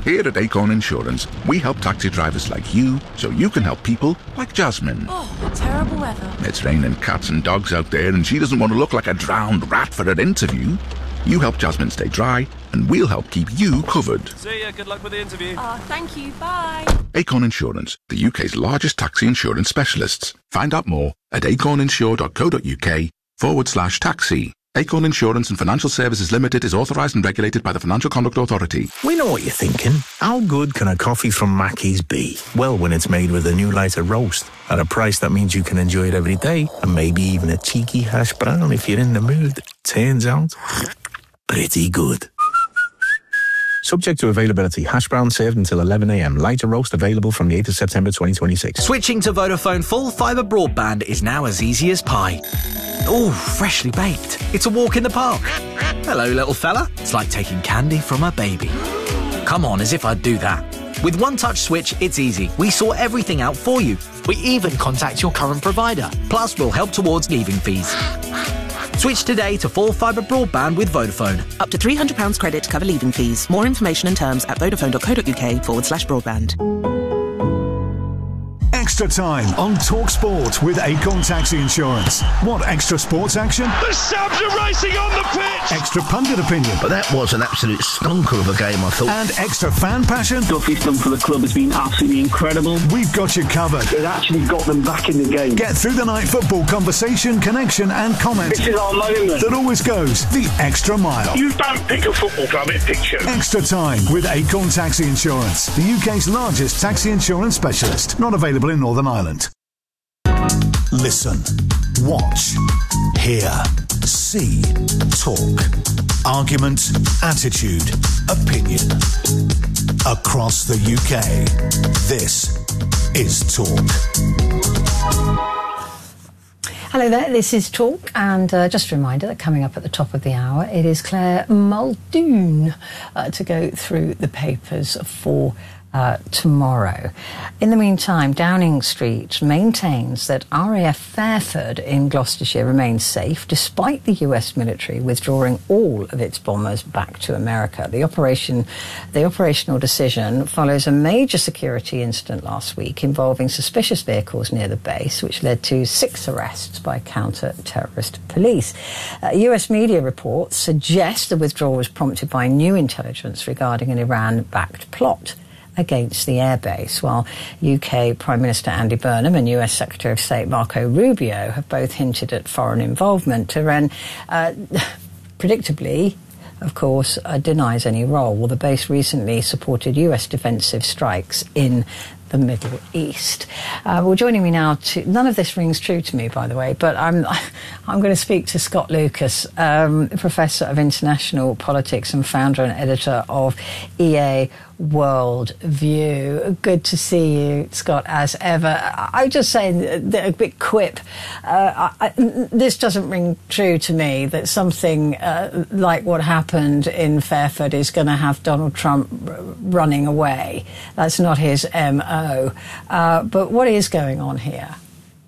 Here at Acorn Insurance, we help taxi drivers like you so you can help people like Jasmine. Oh, terrible weather. It's raining cats and dogs out there and she doesn't want to look like a drowned rat for an interview. You help Jasmine stay dry and we'll help keep you covered. See ya, good luck with the interview. Oh, thank you, bye. Acorn Insurance, the U K's largest taxi insurance specialists. Find out more at acorninsure.co.uk forward slash taxi. Acorn Insurance and Financial Services Limited is authorised and regulated by the Financial Conduct Authority. We know what you're thinking. How good can a coffee from Mackey's be? Well, when it's made with a new lighter roast at a price that means you can enjoy it every day, and maybe even a cheeky hash brown if you're in the mood. Turns out, pretty good. Subject to availability. Hash brown served until eleven a.m. Lighter roast available from the eighth of September twenty twenty-six. Switching to Vodafone full fibre broadband is now as easy as pie. Ooh, freshly baked. It's a walk in the park. Hello, little fella. It's like taking candy from a baby. Come on, as if I'd do that. With One Touch Switch, it's easy. We sort everything out for you. We even contact your current provider. Plus, we'll help towards leaving fees. Switch today to full fibre broadband with Vodafone. Up to three hundred pounds credit to cover leaving fees. More information and terms at vodafone.co.uk forward slash broadband. Extra time on Talk Sport with Acorn Taxi Insurance. Want extra sports action? The Sabs are racing on the pitch! Extra pundit opinion. But that was an absolute stonker of a game, I thought. And extra fan passion? Stuff he's done for the club has been absolutely incredible. We've got you covered. It actually got them back in the game. Get through the night football conversation, connection and comment. This is our moment. That always goes the extra mile. You don't pick a football club, it picks you. Extra time with Acorn Taxi Insurance, the U K's largest taxi insurance specialist. Not available in Northern Ireland. Listen, watch, hear, see, talk. Argument, attitude, opinion. Across the U K, this is Talk. Hello there, this is Talk, and uh, just a reminder that coming up at the top of the hour, it is Claire Muldoon uh, to go through the papers for Uh, tomorrow. In the meantime, Downing Street maintains that R A F Fairford in Gloucestershire remains safe despite the U S military withdrawing all of its bombers back to America. The operation, the operational decision follows a major security incident last week involving suspicious vehicles near the base, which led to six arrests by counter-terrorist police. Uh, U S media reports suggest the withdrawal was prompted by new intelligence regarding an Iran-backed plot against the airbase, while U K Prime Minister Andy Burnham and U S Secretary of State Marco Rubio have both hinted at foreign involvement. Tehran, uh, predictably, of course, uh, denies any role. Well, the base recently supported U S defensive strikes in the Middle East. Uh, well, joining me now, to, none of this rings true to me, by the way, but I'm I'm going to speak to Scott Lucas, um, Professor of International Politics and founder and editor of E A World View. Good to see you, Scott, as ever. I'm just saying a bit quip. Uh, I, this doesn't ring true to me that something uh, like what happened in Fairford is going to have Donald Trump running away. That's not his M O. Uh, but what is going on here?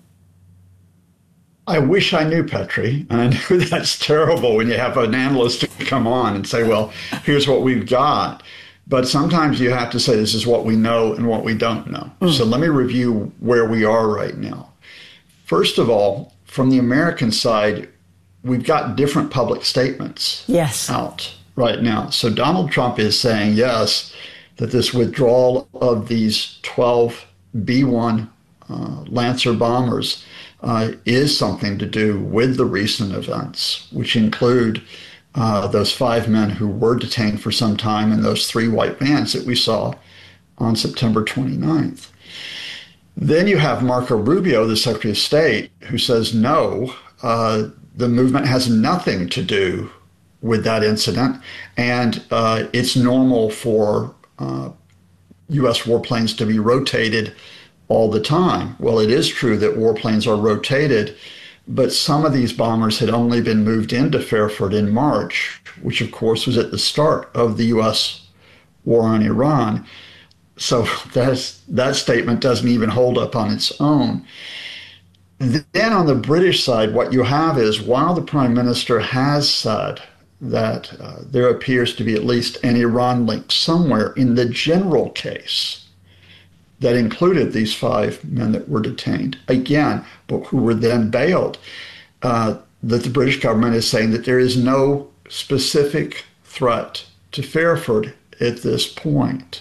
I wish I knew, Petri, and I know that's terrible when you have an analyst come on and say, well, here's what we've got. But sometimes you have to say this is what we know and what we don't know. Mm. So let me review where we are right now. First of all, from the American side, we've got different public statements yes. out right now. So Donald Trump is saying, yes, that this withdrawal of these twelve B one uh, Lancer bombers uh, is something to do with the recent events, which include Uh, those five men who were detained for some time and those three white vans that we saw on September twenty-ninth. Then you have Marco Rubio, the Secretary of State, who says, no, uh, the movement has nothing to do with that incident, and uh, it's normal for uh, U S warplanes to be rotated all the time. Well, it is true that warplanes are rotated, but some of these bombers had only been moved into Fairford in March, which of course was at the start of the U S war on Iran. So that's, that statement doesn't even hold up on its own. Then on the British side, what you have is while the Prime Minister has said that uh, there appears to be at least an Iran link somewhere in the general case that included these five men that were detained, again, but who were then bailed, uh, that the British government is saying that there is no specific threat to Fairford at this point.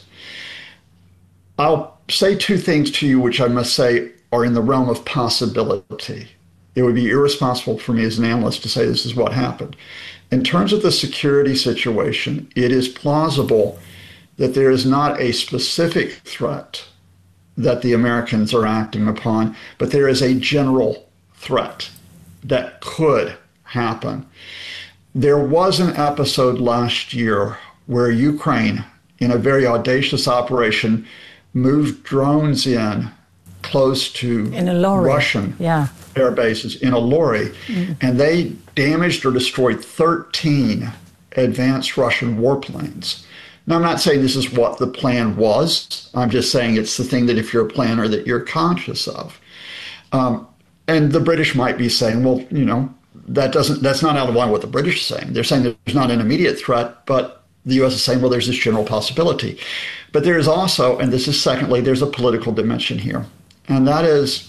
I'll say two things to you, which I must say are in the realm of possibility. It would be irresponsible for me as an analyst to say this is what happened. In terms of the security situation, it is plausible that there is not a specific threat that the Americans are acting upon, but there is a general threat that could happen. There was an episode last year where Ukraine, in a very audacious operation, moved drones in close to in a lorry. Russian yeah. air bases in a lorry, mm. and they damaged or destroyed thirteen advanced Russian warplanes. Now, I'm not saying this is what the plan was. I'm just saying it's the thing that if you're a planner that you're conscious of. Um, and the British might be saying, well, you know, that doesn't, that's not out of line what the British are saying. They're saying there's not an immediate threat, but the U S is saying, well, there's this general possibility. But there is also, and this is secondly, there's a political dimension here. And that is,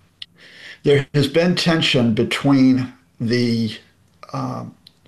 there has been tension between the uh,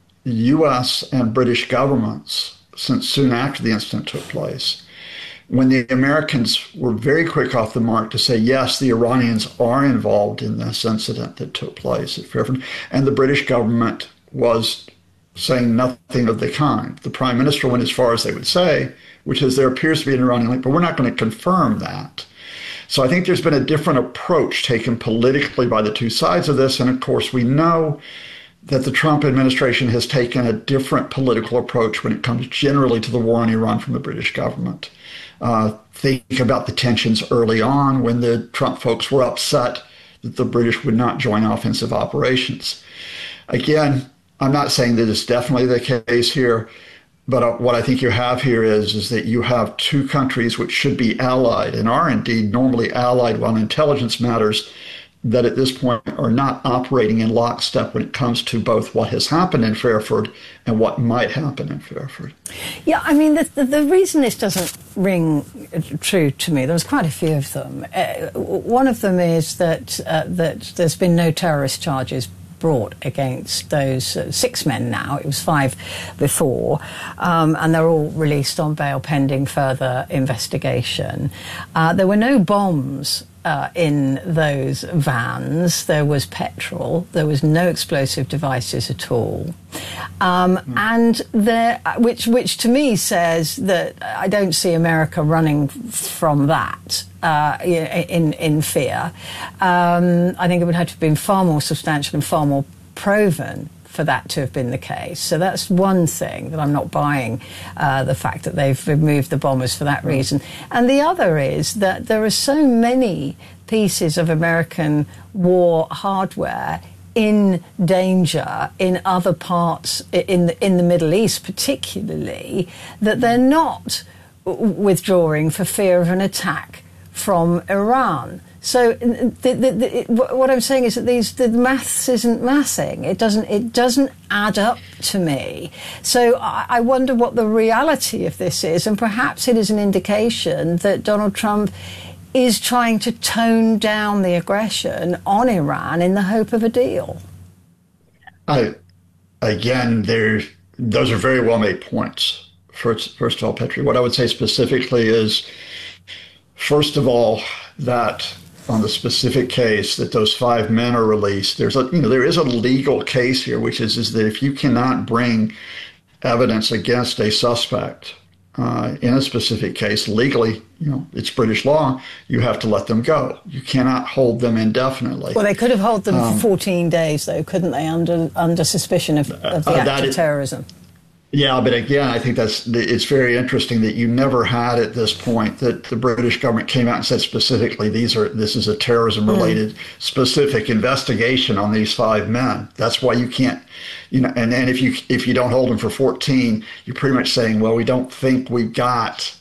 U S and British governments since soon after the incident took place, when the Americans were very quick off the mark to say, yes, the Iranians are involved in this incident that took place at Fairford, and the British government was saying nothing of the kind. The Prime Minister went as far as they would say, which is there appears to be an Iranian link, but we're not going to confirm that. So I think there's been a different approach taken politically by the two sides of this, and of course we know that the Trump administration has taken a different political approach when it comes generally to the war on Iran from the British government. Uh, think about the tensions early on when the Trump folks were upset that the British would not join offensive operations. Again, I'm not saying that it's definitely the case here, but what I think you have here is, is that you have two countries which should be allied and are indeed normally allied on intelligence matters that at this point are not operating in lockstep when it comes to both what has happened in Fairford and what might happen in Fairford. Yeah, I mean, the, the, the reason this doesn't ring true to me, there's quite a few of them. Uh, one of them is that uh, that there's been no terrorist charges brought against those uh, six men now. It was five before, um, and they're all released on bail pending further investigation. Uh, there were no bombs Uh, in those vans. There was petrol. There was no explosive devices at all, um, mm. and there, which which to me says that I don't see America running from that uh, in in fear. Um, I think it would have to have been far more substantial and far more proven for that to have been the case. So that's one thing that I'm not buying, uh, the fact that they've removed the bombers for that reason. And the other is that there are so many pieces of American war hardware in danger in other parts, in the, in the Middle East particularly, that they're not withdrawing for fear of an attack from Iran. So the, the, the, it, what I'm saying is that these the maths isn't mathing. It doesn't it doesn't add up to me. So I, I wonder what the reality of this is, and perhaps it is an indication that Donald Trump is trying to tone down the aggression on Iran in the hope of a deal. I, again, there those are very well made points. First, first of all, Petri, what I would say specifically is, first of all, that on the specific case that those five men are released, there's a you know there is a legal case here, which is is that if you cannot bring evidence against a suspect uh, in a specific case legally, you know it's British law, you have to let them go. You cannot hold them indefinitely. Well, they could have held them um, for fourteen days, though, couldn't they, under under suspicion of, of the uh, act of is, terrorism? Yeah, but again, I think that's it's very interesting that you never had at this point that the British government came out and said specifically these are this is a terrorism-related mm. specific investigation on these five men. That's why you can't, you know, and, and if you if you don't hold them for fourteen, you're pretty much saying, well, we don't think we've got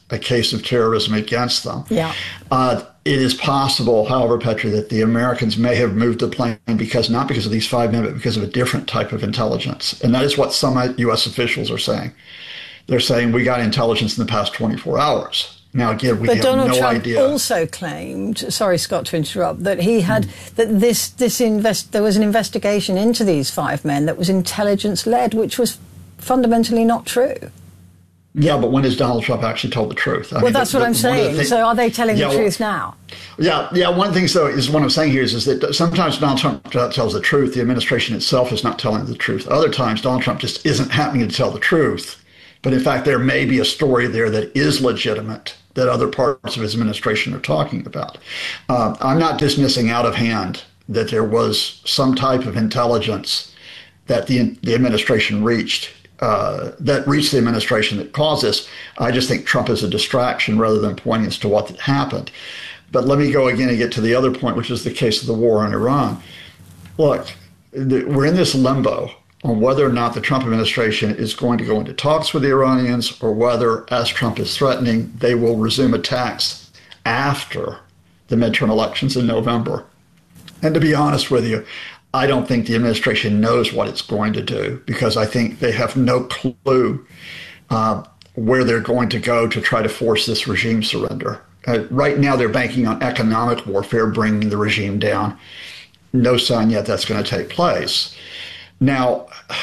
a case of terrorism against them. Yeah. Uh, it is possible, however, Petri, that the Americans may have moved the plane because, not because of these five men, but because of a different type of intelligence. And that is what some U S officials are saying. They're saying we got intelligence in the past twenty-four hours. Now, again, we but have Donald no Trump idea. also claimed, sorry, Scott, to interrupt, that he had, mm. that this, this invest, there was an investigation into these five men that was intelligence-led, which was fundamentally not true. Yeah, but when has Donald Trump actually told the truth? I well, mean, that's the, what I'm saying. Things, so are they telling yeah, the truth now? Yeah, yeah. One of the things, though, is what I'm saying here is, is that sometimes Donald Trump tells the truth. The administration itself is not telling the truth. Other times, Donald Trump just isn't happening to tell the truth. But in fact, there may be a story there that is legitimate that other parts of his administration are talking about. Uh, I'm not dismissing out of hand that there was some type of intelligence that the, the administration reached, uh, that reached the administration that caused this. I just think Trump is a distraction rather than pointing us to what happened. But let me go again and get to the other point, which is the case of the war on Iran. Look, the, we're in this limbo on whether or not the Trump administration is going to go into talks with the Iranians, or whether, as Trump is threatening, they will resume attacks after the midterm elections in November. And to be honest with you, I don't think the administration knows what it's going to do, because I think they have no clue uh, where they're going to go to try to force this regime surrender. Uh, right now, they're banking on economic warfare, bringing the regime down. No sign yet that's going to take place. Now,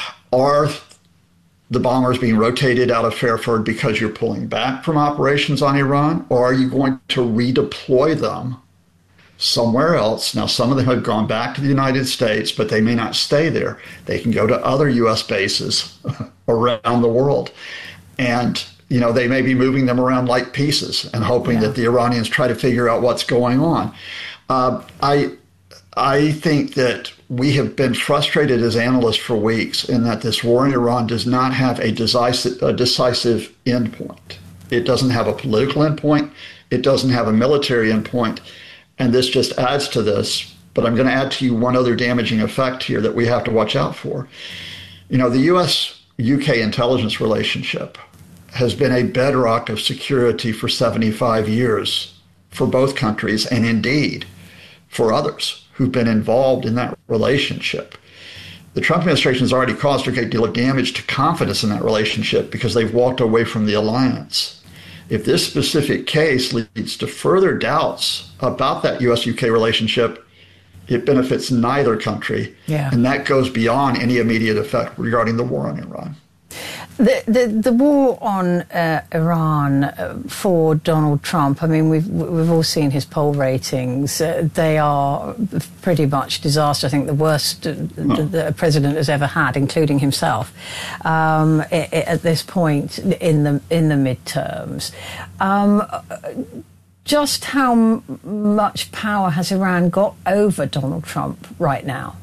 are the bombers being rotated out of Fairford because you're pulling back from operations on Iran, or are you going to redeploy them somewhere else? Now, some of them have gone back to the United States, but they may not stay there. They can go to other U S bases around the world. And, you know, they may be moving them around like pieces and hoping yeah. that the Iranians try to figure out what's going on. Uh, I, I think that we have been frustrated as analysts for weeks in that this war in Iran does not have a decisive, a decisive endpoint. It doesn't have a political endpoint. It doesn't have a military endpoint. And this just adds to this. But I'm going to add to you one other damaging effect here that we have to watch out for. You know, the U S U K intelligence relationship has been a bedrock of security for seventy-five years for both countries, and indeed for others who've been involved in that relationship. The Trump administration has already caused a great deal of damage to confidence in that relationship because they've walked away from the alliance. If this specific case leads to further doubts about that U S U K relationship, it benefits neither country. Yeah. And that goes beyond any immediate effect regarding the war on Iran. The, the the war on uh, Iran uh, for Donald Trump, I mean, we've we've all seen his poll ratings. Uh, they are pretty much disaster. I think the worst uh, no. the, the president has ever had, including himself, um, it, it, at this point in the in the midterms. Um, just how m- much power has Iran got over Donald Trump right now?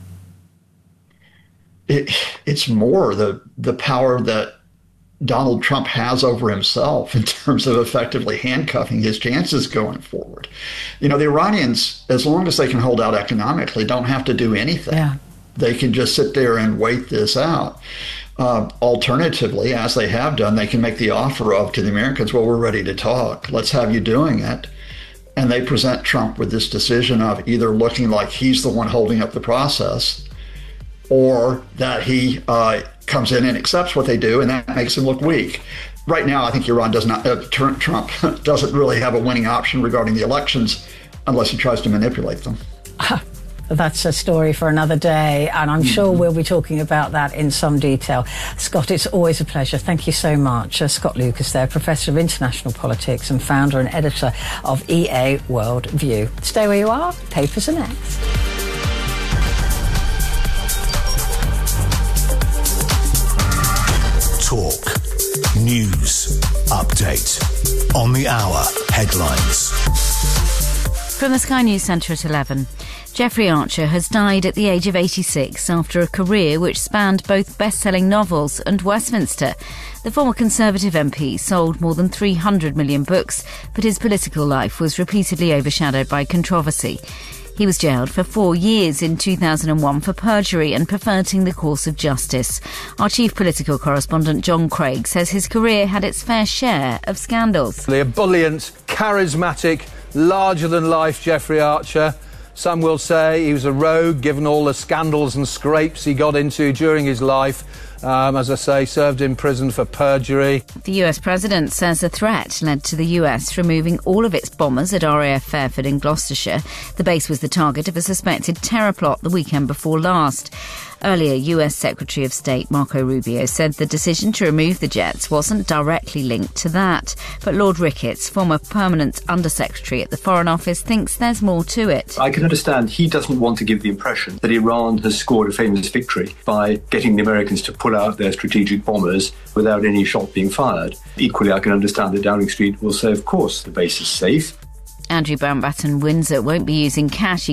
It, it's more the the power that Donald Trump has over himself in terms of effectively handcuffing his chances going forward. You know, the Iranians, as long as they can hold out economically, don't have to do anything. Yeah. They can just sit there and wait this out. Uh, alternatively, as they have done, they can make the offer of to the Americans, well, we're ready to talk. Let's have you doing it. And they present Trump with this decision of either looking like he's the one holding up the process, or that he uh, comes in and accepts what they do, and that makes him look weak. Right now, I think Iran does not, uh, Trump doesn't really have a winning option regarding the elections unless he tries to manipulate them. That's a story for another day, and I'm sure we'll be talking about that in some detail. Scott, it's always a pleasure. Thank you so much. Uh, Scott Lucas there, Professor of International Politics and founder and editor of E A World View. Stay where you are. Papers are next. Talk. News. Update. On the hour. Headlines. From the Sky News Centre at eleven. Jeffrey Archer has died at the age of eighty-six after a career which spanned both best-selling novels and Westminster. The former Conservative M P sold more than three hundred million books, but his political life was repeatedly overshadowed by controversy. He was jailed for four years in two thousand one for perjury and perverting the course of justice. Our chief political correspondent John Craig says his career had its fair share of scandals. The ebullient, charismatic, larger-than-life Jeffrey Archer. Some will say he was a rogue, given all the scandals and scrapes he got into during his life. Um, as I say, served in prison for perjury. The U S president says a threat led to the U S removing all of its bombers at R A F Fairford in Gloucestershire. The base was the target of a suspected terror plot the weekend before last. Earlier, U S Secretary of State Marco Rubio said the decision to remove the jets wasn't directly linked to that. But Lord Ricketts, former permanent Undersecretary at the Foreign Office, thinks there's more to it. I can understand he doesn't want to give the impression that Iran has scored a famous victory by getting the Americans to pull out their strategic bombers without any shot being fired. Equally, I can understand that Downing Street will say, of course, the base is safe. Andrew Bambat and Windsor won't be using cash